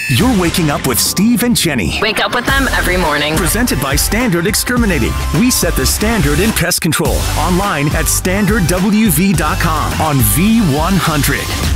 You're waking up with Steve and Jenny. Wake up with them every morning. Presented by Standard Exterminating. We set the standard in pest control. Online at standardwv.com on V100.